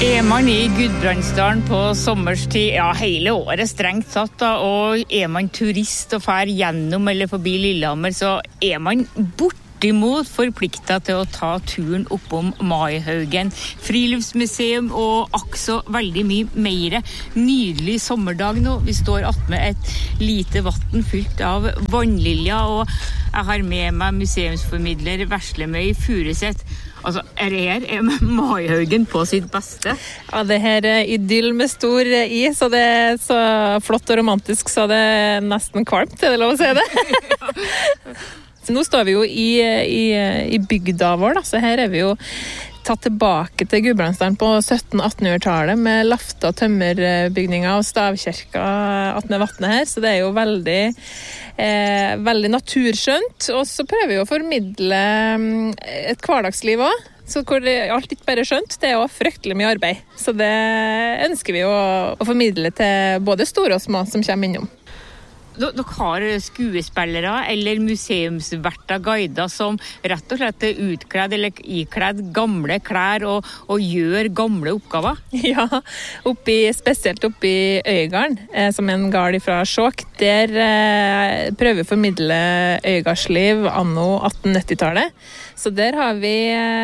Er man i Gudbrandsdalen på sommerstid, ja hele året strengt satt da, og er man turist og fer gjennom eller forbi Lillehammer, så er man bortimot forpliktet til å ta turen oppom Maihaugen. Friluftsmuseum og akso veldig mye mer. Nydelig sommerdag nå. Vi står attmed et lite vatten fylt av vannlilja, og jeg har med meg museumsformidler Veslemøy Furuset. Altså, er Maihaugen på sitt beste? Ja, det her er idyll med stor I, så det er så flott og romantisk, så det er nesten kvalmt, er det lov å si det? Så nå står vi jo i bygda vår, da, så her er vi jo tatt tilbake til Gudbrandsdalen på 1700-1800-tallet med lafta tømmerbygninger og stavkirka attmed vattnet her, så det er jo veldig naturskjønt, og så prøver vi å formidle et hverdagsliv også, så hvor alt ikke bare er skjønt, det er jo fryktelig mye arbeid, så det ønsker vi å formidle til både store og små som kommer innom. Dere har skuespillere eller museumsverter guider som rett og slett er utkledd eller ikledd gamle klær og gjør gamle oppgaver? Ja, spesielt oppi Øygarden, som en gard fra Skjåk, der prøver vi å formidle øygardsliv anno 1890-tallet. Så der har vi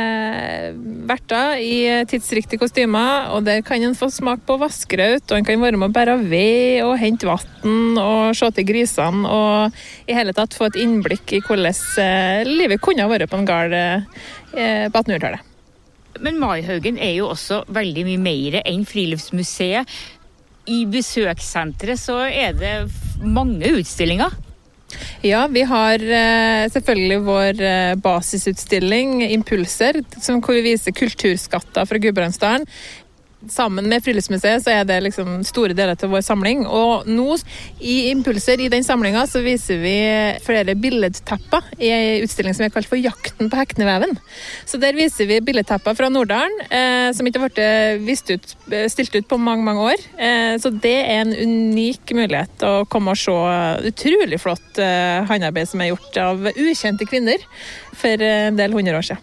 verter i tidsriktige kostymer, og der kan en få smak på vaskeраut, og en kan være med å bære ved og hente vatten og se til grisene, og i hele tatt få et innblikk i hvordan livet kunne ha vært på en gard på 1800-tallet. Men Maihaugen er jo også veldig mye mer enn friluftsmuseet. I besøkssenteret så er det mange utstillinger. Ja, vi har selvfølgelig vår basisutstilling Impulser, hvor vi viser kulturskatter fra Gudbrandsdalen. Sammen med Friluftsmuseet så er det liksom store deler til vår samling, og nå i Impulser i den samlingen så viser vi flere billedtapper i en utstilling som er kalt for Jakten på Hekneveven. Så der viser vi billedtapper fra Norddalen som ikke har vært stilt ut på mange år, så det er en unik mulighet å komme og se utrolig flott håndarbeid som er gjort av ukjente kvinner for en del 100 år siden.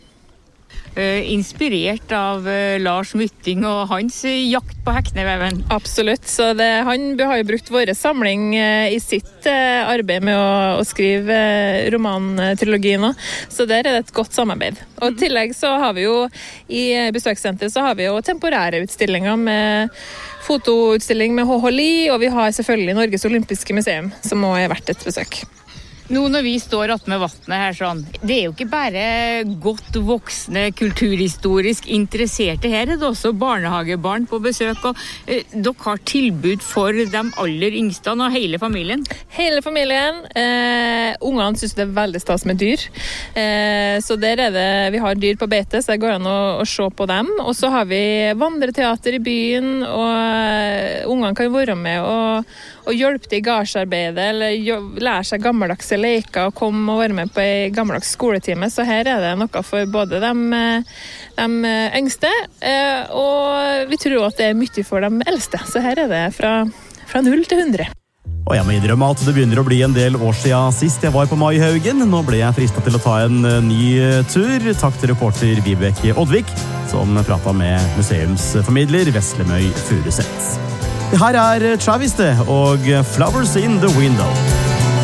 Inspirert av Lars Mytting og hans jakt på Hekneveven. Absolutt, så han har jo brukt våre samling i sitt arbeid med å skrive romantrilogien, så der er det et godt samarbeid. Og i tillegg så har vi jo i besøkssenteret så har vi jo temporære utstillinger med fotoutstilling med H.H. Lie, og vi har selvfølgelig Norges Olympiske Museum, som også er verdt et besøk. Nå når vi står attmed vattnet her sånn, det er jo ikke bare godt voksne, kulturhistorisk interesserte her, det er også barnehagebarn på besøk, og dere har tilbud for de aller yngste og hele familien? Hele familien. Ungene synes det er veldig stas med dyr, så der er det, vi har dyr på beite, så det går an å se på dem, og så har vi vandreteater i byen, og ungene kan være med og hjelpe til i gardsarbeidet, eller lære seg gammeldagse leker og komme og være med på en gammeldags skoletime. Så her er det noe for både de yngste, og vi tror at det er mye for de eldste. Så her er det fra 0 til 100. Og jeg må innrømme at det begynner å bli en del år siden sist jeg var på Maihaugen. Nå ble jeg fristet til å ta en ny tur. Takk til reporter Vibeke Oddvik, som pratet med museumsformidler Veslemøy Furuset. Det her er Travis det, og Flowers in the Window.